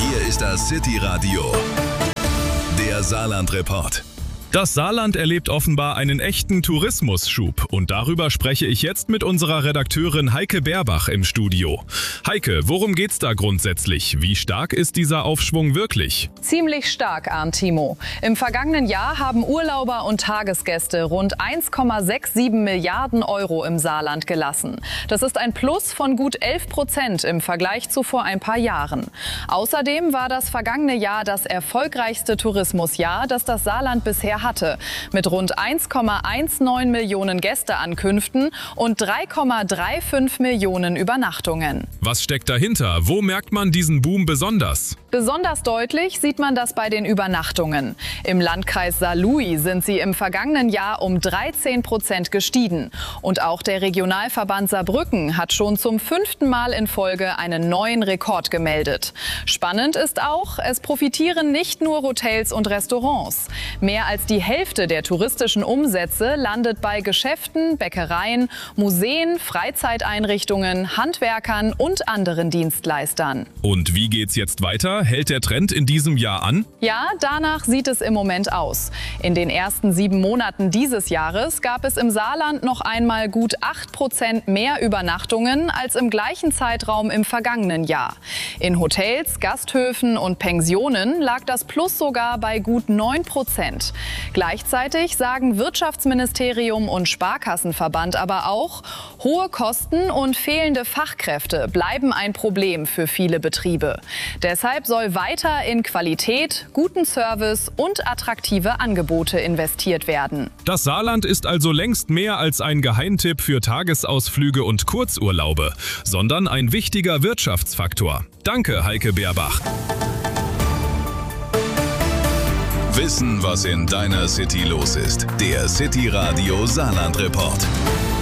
Hier ist das City Radio, der Saarland-Report. Das Saarland erlebt offenbar einen echten Tourismusschub und darüber spreche ich jetzt mit unserer Redakteurin Heike Berbach im Studio. Heike, worum geht's da grundsätzlich? Wie stark ist dieser Aufschwung wirklich? Ziemlich stark, Arndt Timo. Im vergangenen Jahr haben Urlauber und Tagesgäste rund 1,67 Milliarden Euro im Saarland gelassen. Das ist ein Plus von gut 11% im Vergleich zu vor ein paar Jahren. Außerdem war das vergangene Jahr das erfolgreichste Tourismusjahr, das das Saarland bisher hatte, mit rund 1,19 Millionen Gästeankünften und 3,35 Millionen Übernachtungen. Was steckt dahinter? Wo merkt man diesen Boom besonders? Besonders deutlich sieht man das bei den Übernachtungen. Im Landkreis Saarlouis sind sie im vergangenen Jahr um 13% gestiegen. Und auch der Regionalverband Saarbrücken hat schon zum 5. Mal in Folge einen neuen Rekord gemeldet. Spannend ist auch, es profitieren nicht nur Hotels und Restaurants. Mehr als die Hälfte der touristischen Umsätze landet bei Geschäften, Bäckereien, Museen, Freizeiteinrichtungen, Handwerkern und anderen Dienstleistern. Und wie geht's jetzt weiter? Hält der Trend in diesem Jahr an? Ja, danach sieht es im Moment aus. In den ersten 7 Monaten dieses Jahres gab es im Saarland noch einmal gut 8% mehr Übernachtungen als im gleichen Zeitraum im vergangenen Jahr. In Hotels, Gasthöfen und Pensionen lag das Plus sogar bei gut 9%. Gleichzeitig sagen Wirtschaftsministerium und Sparkassenverband aber auch, hohe Kosten und fehlende Fachkräfte bleiben ein Problem für viele Betriebe. Deshalb soll weiter in Qualität, guten Service und attraktive Angebote investiert werden. Das Saarland ist also längst mehr als ein Geheimtipp für Tagesausflüge und Kurzurlaube, sondern ein wichtiger Wirtschaftsfaktor. Danke, Heike Berbach. Wissen, was in deiner City los ist. Der City Radio Saarland-Report.